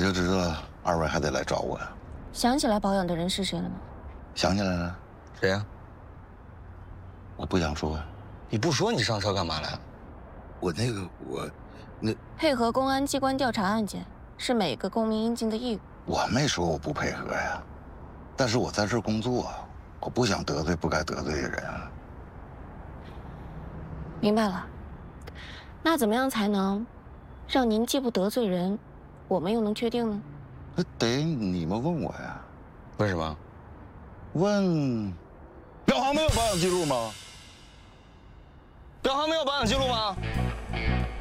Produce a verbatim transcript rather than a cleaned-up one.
就知道二位还得来找我呀。 想起来保养的人是谁了吗？ 想起来了。 谁呀？ 我不想说呀。 你不说你上车干嘛来？ 我那个我，那配合公安机关调查案件是每个公民应尽的义务。 我没说我不配合呀，但是我在这儿工作，我不想得罪不该得罪的人。 明白了。那怎么样才能让您既不得罪人，我们又能确定呢？ 那得你们问我呀。 问什么？ 问，表行没有保养记录吗？ 表行没有保养记录吗？